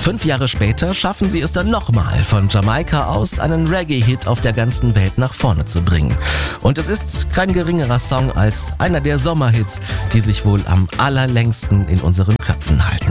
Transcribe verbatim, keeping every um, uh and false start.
Fünf Jahre später schaffen sie es dann nochmal, von Jamaika aus einen Reggae-Hit auf der ganzen Welt nach vorne zu bringen. Und es ist kein geringerer Song als einer der Sommerhits, die sich wohl am allerlängsten in unseren Köpfen halten.